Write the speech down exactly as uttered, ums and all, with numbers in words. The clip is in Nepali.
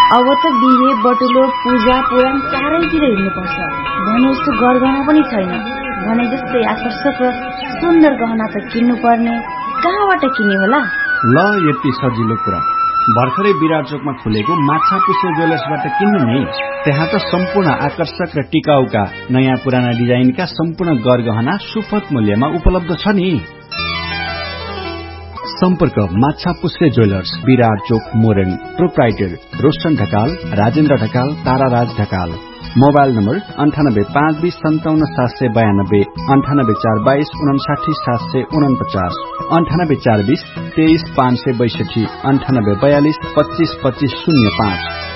अब त बिहे बटुलो पूजा पुराण चारैतिर हिँड्नुपर्छ भने जस्तो गरगहना पनि छैन। भने जस्तै आकर्षक र सुन्दर गहना त किन्नु पर्ने, कहाँबाट किन्ने होला? ल यति सजिलो कुरा, भर्खरै विराट चोकमा खुलेको माछा पुष्पे ज्वेलर्सबाट किन्नु नि। त्यहाँ त सम्पूर्ण आकर्षक र टिकाउका नयाँ पुराना डिजाइनका सम्पूर्ण गरगहना सुपथ मूल्यमा उपलब्ध छ नि। सम्पर्क माछा पुष्पे ज्वेलर्स, विराट चोक, Morang. Proprietor Roshan Dhakal, Rajendra Dhakal, ताराराज Dhakal. Mobile number अन्ठानब्बे पाँच बीस सन्ताउन्न सात सय बयानब्बे, अन्ठानब्बे चार बाइस उनासाठी सात सय उनपचास, अन्ठानब्बे चार बीस तेइस पाँच सय बैसठी, अन्ठानब्बे बयालिस पच्चीस पच्चीस शून्य पाँच।